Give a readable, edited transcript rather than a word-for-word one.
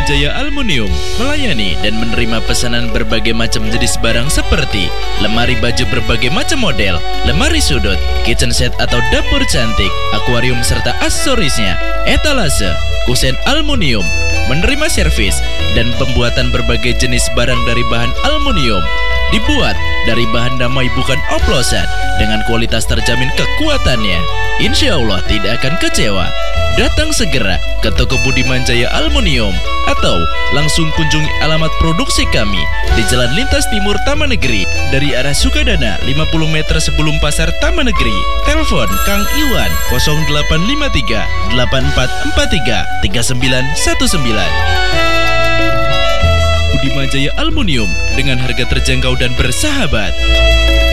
Manjaya Aluminium melayani dan menerima pesanan berbagai macam jenis barang seperti lemari baju berbagai macam model, lemari sudut, kitchen set atau dapur cantik, akuarium serta aksesorisnya, etalase, kusen aluminium, menerima servis dan pembuatan berbagai jenis barang dari bahan aluminium. Dibuat dari bahan damai bukan oplosan dengan kualitas terjamin kekuatannya. Insya Allah tidak akan kecewa. Datang segera ke toko Budiman Jaya Aluminium atau langsung kunjungi alamat produksi kami di Jalan Lintas Timur Taman Negeri dari arah Sukadana 50 meter sebelum Pasar Taman Negeri. Telepon Kang Iwan 0853 8443 3919. Budiman Jaya Aluminium dengan harga terjangkau dan bersahabat.